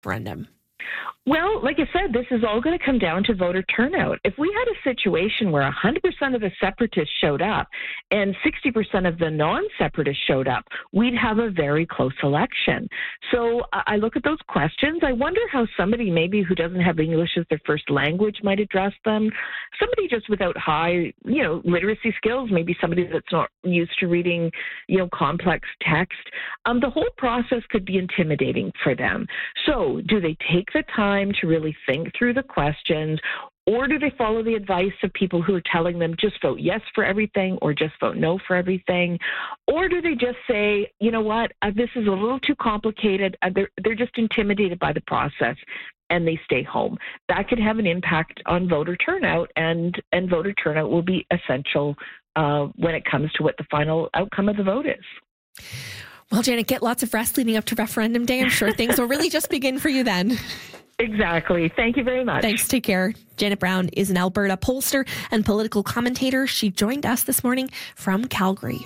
referendum? Well, like I said, this is all going to come down to voter turnout. If we had a situation where 100% of the separatists showed up and 60% of the non-separatists showed up, we'd have a very close election. So I look at those questions. I wonder how somebody maybe who doesn't have English as their first language might address them. Somebody just without high, literacy skills, maybe somebody that's not used to reading, complex text. The whole process could be intimidating for them. So do they take the time to really think through the questions, or do they follow the advice of people who are telling them just vote yes for everything or just vote no for everything? Or do they just say, you know what, this is a little too complicated, they're just intimidated by the process, and they stay home? That could have an impact on voter turnout, and voter turnout will be essential when it comes to what the final outcome of the vote is. Well, Janet, get lots of rest leading up to referendum day. I'm sure things will really just begin for you then. Exactly. Thank you very much. Thanks. Take care. Janet Brown is an Alberta pollster and political commentator. She joined us this morning from Calgary.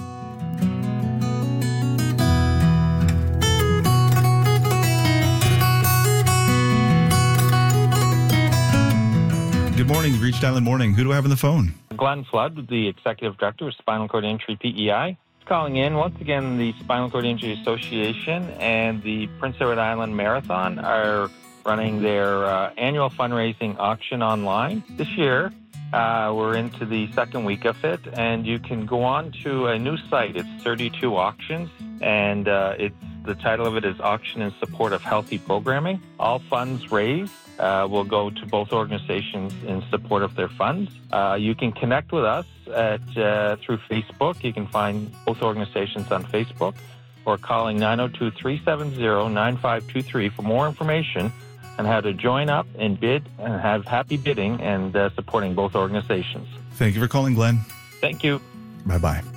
Good morning. Reached Island Morning. Who do I have on the phone? Glenn Flood, the Executive Director of Spinal Cord Injury PEI. Calling in. Once again, the Spinal Cord Injury Association and the Prince Edward Island Marathon are running their annual fundraising auction online. This year, we're into the second week of it, and you can go on to a new site. It's 32 Auctions, and the title of it is Auction in Support of Healthy Programming. All funds raised will go to both organizations in support of their funds. You can connect with us through Facebook. You can find both organizations on Facebook, or calling 902-370-9523 for more information on how to join up and bid and have happy bidding and supporting both organizations. Thank you for calling, Glenn. Thank you. Bye-bye.